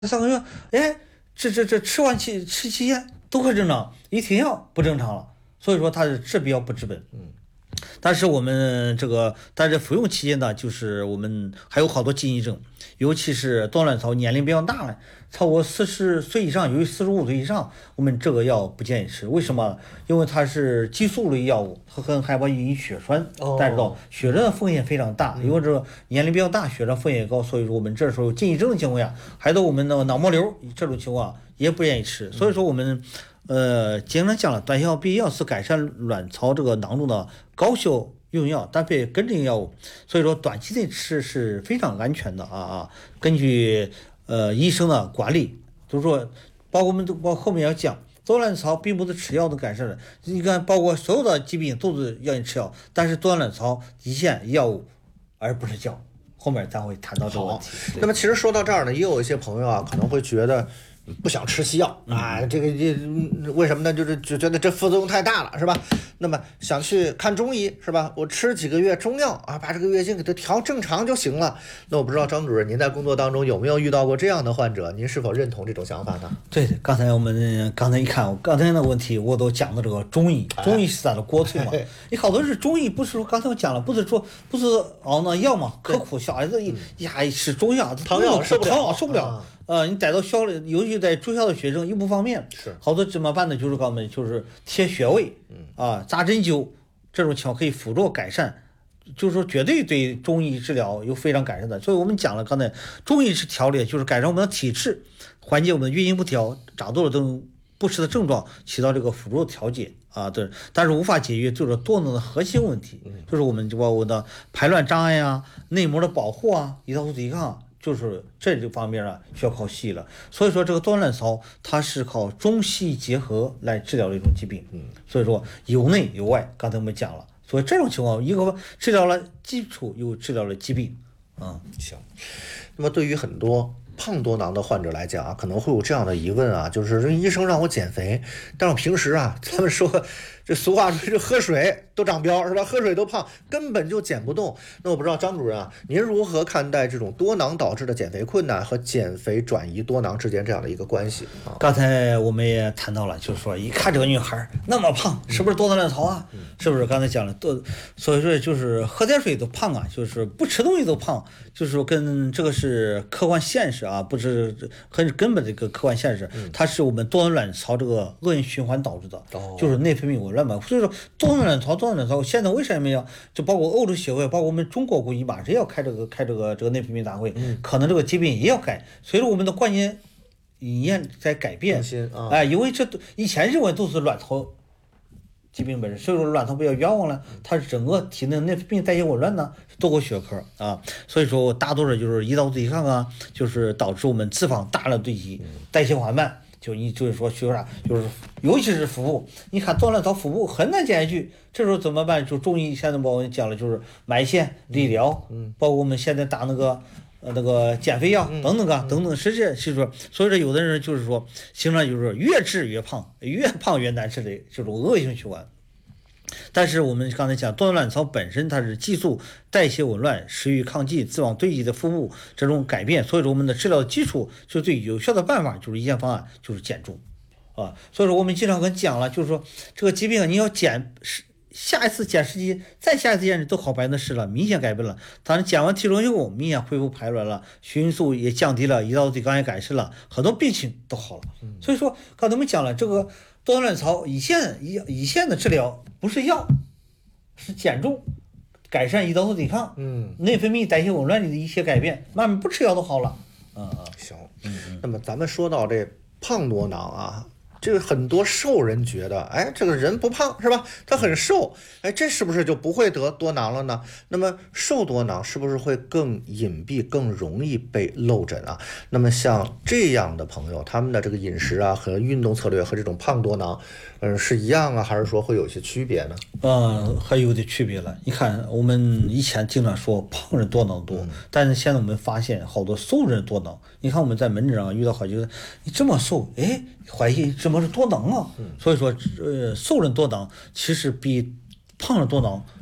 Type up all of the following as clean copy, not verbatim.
3个月，哎，这吃完期间都很正常，一停药不正常了，所以说它是治标不治本。但是我们但是服用期间呢，就是我们还有好多禁忌症，尤其是多囊卵巢年龄比较大了，超过40岁以上，尤其45岁以上，我们这个药不建议吃。为什么？因为它是激素类药物，它很害怕引起血栓，大家知道血栓的风险非常大，因为这年龄比较大，血栓风险也高，所以说我们这时候有禁忌症的情况下，还有我们的脑膜瘤这种情况也不愿意吃。所以说我们经常讲了，短效避孕药是改善卵巢这个囊中的高效用药，搭配根治性药物，所以说短期内吃是非常安全的啊。根据医生的管理，就是说，包括我们后面要讲，多囊卵巢并不是吃药能改善的，你看，包括所有的疾病都是要你吃药，但是多囊卵巢一线药物，而不是药。后面咱会谈到这个问题。 那么其实说到这儿呢，也有一些朋友啊可能会觉得不想吃西药啊，这为什么呢？就觉得这副作用太大了，是吧？那么想去看中医，是吧？我吃几个月中药啊，把这个月经给它调正常就行了。那我不知道张主任您在工作当中有没有遇到过这样的患者？您是否认同这种想法呢？ 对，刚才一看，我刚才那个问题我都讲到这个中医是咱的国粹嘛。你好多是中医，不是说刚才我讲了，不是熬那药嘛，刻苦，小孩子一吃中药， 糖药受不了。 你逮到校里，尤其在住校的学生又不方便， 是好多怎么办呢？就是告诉我们，就是贴穴位，扎针灸，这种情况可以辅助改善，就是说绝对对中医治疗有非常改善的。所以我们讲了，刚才中医是调理，就是改善我们的体质，缓解我们的月经不调、长痘等不适的症状，起到这个辅助调节对，但是无法解决就是多囊的核心问题，就是我们的排卵障碍啊、内膜的保护啊、胰岛素抵抗。就是这方面需要靠西医了，所以说这个多囊卵巢它是靠中西医结合来治疗的一种疾病，所以说有内有外，刚才我们讲了，所以这种情况一个治疗了基础，又治疗了疾病， 行。那么对于很多胖多囊的患者来讲啊，可能会有这样的疑问啊，就是医生让我减肥，但是我平时啊，咱们说这俗话说，这喝水都长膘是吧？喝水都胖，根本就减不动。那我不知道张主任啊，您如何看待这种多囊导致的减肥困难和减肥转移多囊之间这样的一个关系啊？ 刚才我们也谈到了，就是说一看这个女孩那么胖，是不是多囊卵巢啊？是不是？刚才讲了所以说就是喝点水都胖啊，就是不吃东西都胖，就是说跟这个是客观现实啊，不是很根本的一个客观现实，它是我们多囊卵巢这个恶性循环导致的，就是内分泌紊乱嘛。所以说多囊卵巢，现在为什么要就包括欧洲协会，包括我们中国估计马上要开这个内分泌大会，可能这个疾病也要改。随着我们的观念理念在改变，因为这以前认为都是卵巢疾病本身，所以说卵巢比较冤枉了，它是整个体内内分泌代谢紊乱呢，多个学科所以说大多数就是胰岛素抵抗就是导致我们脂肪大量堆积，代谢缓慢。就是说学啥，就是尤其是腹部，你看多囊卵巢腹部很难减下去，这时候怎么办？就中医现在我们讲了，就是埋线、理疗，包括我们现在打那个减肥药等等，是说，所以说有的人就是说，形成就是越治越胖，越胖越难吃的这种恶性循环。但是我们刚才讲，多囊卵巢本身它是激素代谢紊乱、食欲抗拒、脂肪堆积的腹部这种改变，所以说我们的治疗基础就最有效的办法就是一线方案，就是减重所以说我们经常跟讲了，就是说这个疾病你要减，下一次减10斤，再下一次减都好10%了，明显改变了。当然减完体重以后，明显恢复排卵了，血清素也降低了，胰岛素抵抗也改善了，很多病情都好了。所以说刚才我们讲了，这个多囊卵巢一线的治疗不是药，是减重，改善胰岛素抵抗，内分泌代谢紊乱里的一些改变，慢慢不吃药都好了。 行。那么咱们说到这胖多囊啊，这个很多瘦人觉得，哎，这个人不胖是吧？他很瘦，哎，这是不是就不会得多囊了呢？那么瘦多囊是不是会更隐蔽、更容易被漏诊啊？那么像这样的朋友，他们的这个饮食啊和运动策略和这种胖多囊，是一样啊，还是说会有些区别呢？ 还有点区别了。你看，我们以前经常说胖人多囊多，但是现在我们发现好多瘦人多囊。你看我们在门诊上遇到好几个，你这么瘦，哎，怀疑怎么是多囊啊？所以说，瘦人多囊其实比胖人多囊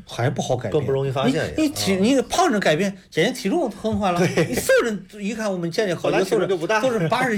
好像不好改变， 更不容易发现。 你胖着改变，减减体重很快了。你瘦人一看我们健健好， 本来体重就不大， 都是80